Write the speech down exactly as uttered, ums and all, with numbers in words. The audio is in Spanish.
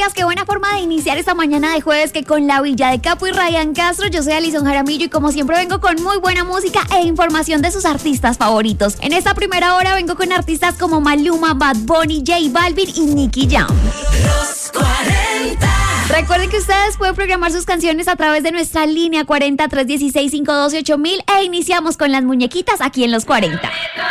días, qué buena forma de iniciar esta mañana de jueves que con la Villa de Capo y Ryan Castro. Yo soy Alison Jaramillo y como siempre vengo con muy buena música e información de sus artistas favoritos. En esta primera hora vengo con artistas como Maluma, Bad Bunny, J Balvin y Nicky Jam. Los cuarenta. Recuerden que ustedes pueden programar sus canciones a través de nuestra línea cuarenta, tres dieciséis, cinco doce, ocho mil e iniciamos con las muñequitas aquí en Los cuarenta.